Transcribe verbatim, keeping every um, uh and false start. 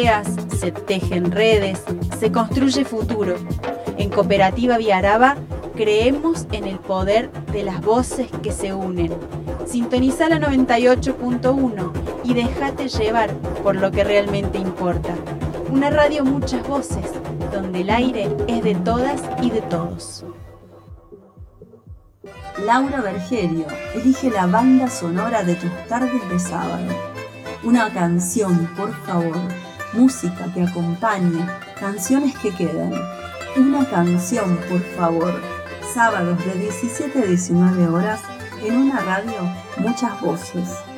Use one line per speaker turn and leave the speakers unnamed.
ideas, se tejen redes, se construye futuro. En Cooperativa Viaraba creemos en el poder de las voces que se unen. Sintoniza la noventa y ocho punto uno y déjate llevar por lo que realmente importa. Una radio muchas voces, donde el aire es de todas y de todos.
Laura Bergerio elige la banda sonora de tus tardes de sábado. Una canción, por favor. Música que acompañe, canciones que quedan. Una canción, por favor. Sábados de diecisiete a diecinueve horas en una radio, muchas voces.